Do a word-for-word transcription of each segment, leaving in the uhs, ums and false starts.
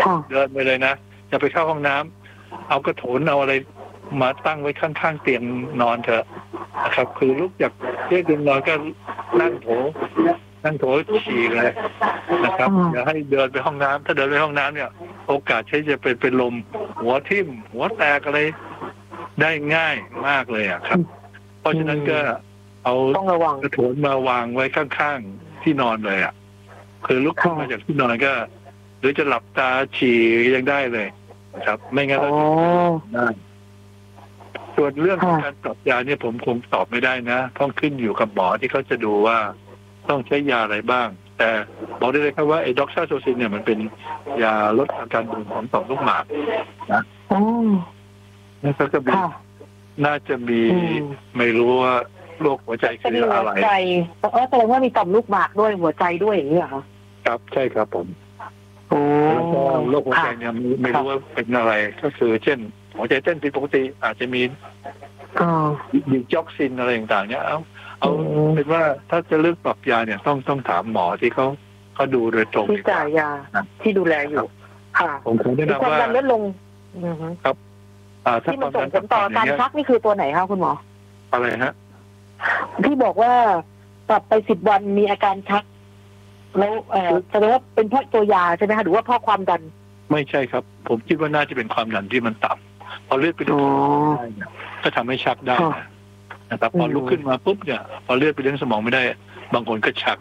เดินไปเลยนะจะไปเข้าห้องน้ำเอากระโถนเอาอะไรมาตั้งไว้ข้างๆเตียงนอนเถอะนะครับคือลุกจากเตียงนอนก็นั่งโถนั่งโถฉี่เลยนะครับอย่าให้เดินไปห้องน้ำถ้าเดินไปห้องน้ำเนี่ยโอกาสที่จะเป็นเป็นลมหัวทิ่มหัวแตกอะไรได้ง่ายมากเลยอ่ะครับเพราะฉะนั้นก็เอากระโถนมาวางไว้ข้างๆที่นอนเลยอ่ะคือลุกขึ้นมาจากที่นอนก็หรือจะหลับตาฉี่ยังได้เลยครับไม่งั้นเราจะได้ส่วนเรื่องของการปรับยาเนี่ยผมคงตอบไม่ได้นะต้องขึ้นอยู่กับหมอที่เขาจะดูว่าต้องใช้ยาอะไรบ้างแต่บอกได้เลยครับว่าไอ้ด็อกซาโซซินเนี่ยมันเป็นยาลดอาการบวมของต่อมลูกหมากนะแล้วก็มีน่าจะมีไม่รู้ว่าโรคหัวใจคืออะไรหัวใจเออแสดงว่ามีต่อมลูกหมากด้วยหัวใจด้วยอย่างนี้เหรอคะครับใช่ครับผมแล้วก็โรคหัวใจเนี่ยไม่รู้ว่าเป็นอะไรก็คือเช่นหัวใจเต้นผิดปกติอาจจะมีมีจ็อกซินอะไรต่างๆเนี่ยเอาเอาเป็นว่าถ้าจะเลือกปรับยาเนี่ยต้องต้องถามหมอที่เขาเขาดูโดยตรงที่จ่ายยาที่ดูแลอยู่ค่ะผมคงแนะนำว่าความดันลดลงครับที่มันส่งผลต่อการชักนี่คือตัวไหนคะคุณหมออะไรฮะที่บอกว่าปรับไปสิบวันมีอาการชักแล้วเอ่อแสดงว่าเป็นเพราะตัวยาใช่ไหมคะหรือว่าเพราะความดันไม่ใช่ครับผมคิดว่าน่าจะเป็นความดันที่มันต่ำพอเลือดไปเลี้ยงได้เนี่ยก็ทำให้ชักได้นะครับพอลุกขึ้นมาปุ๊บเนี่ยพอเลือดไปเลี้ยงสมองไม่ได้บางคนก็ชัก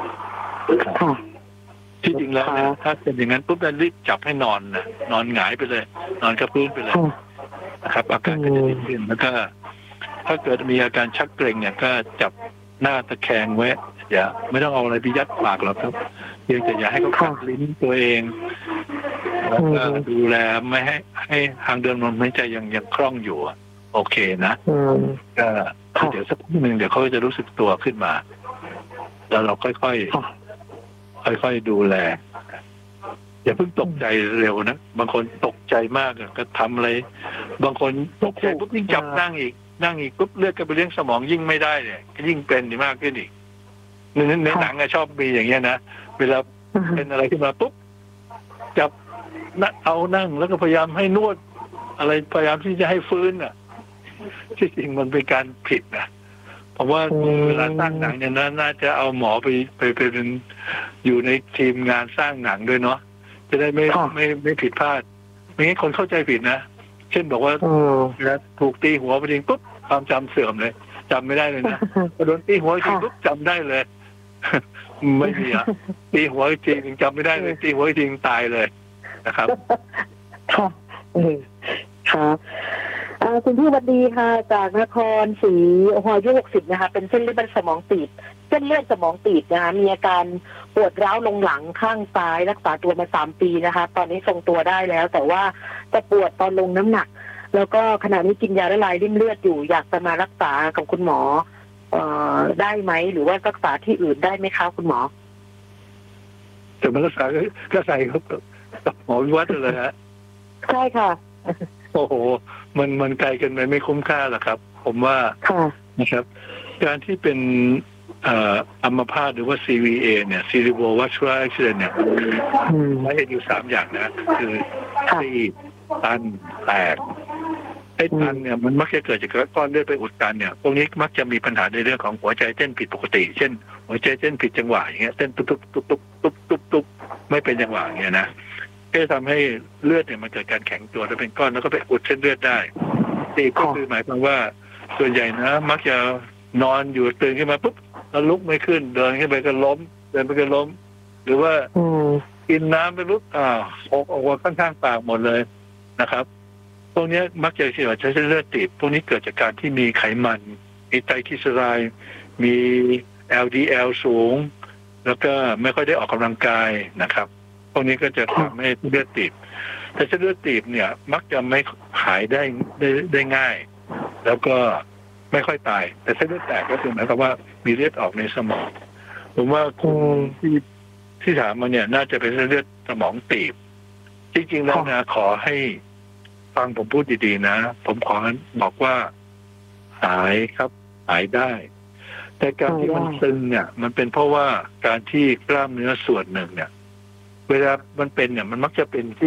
ที่จริงแล้วนะถ้าเป็นอย่างนั้นปุ๊บจะรีบจับให้นอนนะนอนหงายไปเลยนอนกับพื้นไปเลยนะครับอาการก็จะดีขึ้นแล้วก็ถ้าเกิดมีอาการชักเกร็งเนี่ยก็จับหน้าตะแคงไว้อย่าไม่ต้องเอาอะไรไปยัดปากหรอกครับเพียงแต่อย่าให้เขากัดลิ้นตัวเองแล้วก็ดูแลไม่ให้ให้ทางเดินลมหายใจยังยังคล่องอยู่โอเคนะก็เดี๋ยวสักพักหนึ่งเดี๋ยวเขาจะรู้สึกตัวขึ้นมาแล้วเราค่อยๆค่อยๆดูแลอย่าเพิ่งตกใจเร็วนะบางคนตกใจมากก็ทำอะไรบางคนตกใจปุ๊บยิ่งจับนั่งอีกนั่งอีกปุ๊บเลือดก็ไปเลี้ยงสมองยิ่งไม่ได้เนี่ยยิ่งเป็นมากขึ้นอีกในในหนังชอบมีอย่างเงี้ยนะเวลาเป็นอะไรขึ้นมาปุ๊บจับเอานั่งแล้วก็พยายามให้นวดอะไรพยายามที่จะให้ฟื้นอ่ะที่จริงมันเป็นการผิดนะผมว่าเวลาสร้างหนังเนี่ยน่าจะเอาหมอไปไปเป็นอยู่ในทีมงานสร้างหนังด้วยเนาะจะได้ไม่ไม่ไม่ผิดพลาดไม่งั้นคนเข้าใจผิดนะเช่นบอกว่าถูกตีหัวไปจริงปุ๊บความจำเสื่อมเลยจำไม่ได้เลยนะพอโดนตีหัวจริงปุ๊บจำได้เลยไม่มีอ่ะตีหัวจริงจำไม่ได้เลยตีหัวจริงตายเลยนะครับค่ะค่ะคุณพี่วัดดีค่ะจากนครศรีอยุธยาหกสิบนะคะเป็นเส้นเลือดสมองตีบเส้นเลือดสมองตีบนะคะมีอาการปวดร้าวลงหลังข้างซ้ายรักษาตัวมาสามปีนะคะตอนนี้ทรงตัวได้แล้วแต่ว่าจะปวดตอนลงน้ำหนักแล้วก็ขณะนี้กินยาละลายริ่มเลือดอยู่อยากจะมารักษากับคุณหมอเอ่อได้ไหมหรือว่ารักษาที่อื่นได้ไหมคะคุณหมอจะมารักษาก็ใส่ครับหมอวิวัฒน์เลยฮะใช่ค่ะโอ้โหมันมันไกลกันไปไม่คุ้มค่าหรอกครับ ผมว่านะครับการที่เป็นอัมพาตหรือว่า ซี วี เอ เนี่ย Cerebrovascular Accident เนี่ยไม่เห็นอยู่สามอย่างนะคือตีบตันแตกไอ้ตันเนี่ยมันมักจะเกิดจากก้อนเลือดไปอุดตันเนี่ยพวกนี้มักจะมีปัญหาในเรื่องของหัวใจเต้นผิดปกติเช่นหัวใจเต้นผิดจังหวะอย่างเงี้ยเต้นตุ๊บตุ๊บตุ๊บตุ๊บตุ๊บตุ๊บตุ๊บไม่เป็นจังหวะอย่างเงี้ยนะก็ทำให้เลือดเนี่ยมันเกิดการแข็งตัวแล้วเป็นก้อนแล้วก็ไปอุดเส้นเลือดได้ตีบก็คือหมายความว่าส่วนใหญ่นะมักจะนอนอยู่ตื่นขึ้นมาปุ๊บแล้วลุกไม่ขึ้นเดินขึ้นไปก็ล้มเดินไปก็ล้มหรือว่ากินน้ำไปปุ๊บอ่าออกออกมาข้างๆปากหมดเลยนะครับพวกนี้มักจะเสียใช้เส้นเลือดตีบพวกนี้เกิดจากการที่มีไขมันมีไตรกลีเซอไรด์มี แอล ดี แอล สูงแล้วก็ไม่ค่อยได้ออกกำลังกายนะครับพวกนี้ก็จะทำให้เลือดตีบแต่เส้นเลือดตีบเนี่ยมักจะไม่หายได้ได้ได้ง่ายแล้วก็ไม่ค่อยตายแต่เส้นเลือดแตกก็คือหมายความว่ามีเลือดออกในสมองผมว่าคุณที่ที่ถามมาเนี่ยน่าจะเป็นเส้นเลือดสมองตีบจริงๆแล้วนะขอให้ฟังผมพูดดีๆนะผมขอบอกว่าหายครับหายได้แต่การที่มันตึงเนี่ยมันเป็นเพราะว่าการที่กล้ามเนื้อส่วนหนึ่งเนี่ยเวลามันเป็นเนี่ยมันมักจะเป็น